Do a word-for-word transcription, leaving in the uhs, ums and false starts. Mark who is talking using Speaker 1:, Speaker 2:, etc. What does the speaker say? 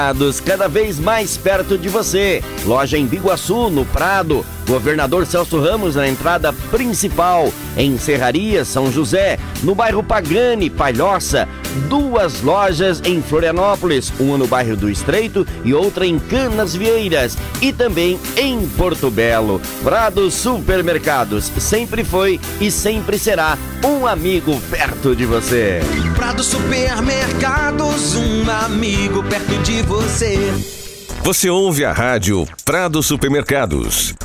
Speaker 1: Cada vez mais perto de você. Loja em Biguaçu, no Prado. Governador Celso Ramos na entrada principal. Em Serraria, São José. No bairro Pagani, Palhoça. Duas lojas em Florianópolis. Uma no bairro do Estreito e outra em Canasvieiras. E também em Porto Belo. Prado Supermercados. Sempre foi e sempre será um amigo perto de você.
Speaker 2: Prado Supermercados, um amigo perto de você.
Speaker 3: Você ouve a rádio Prado Supermercados.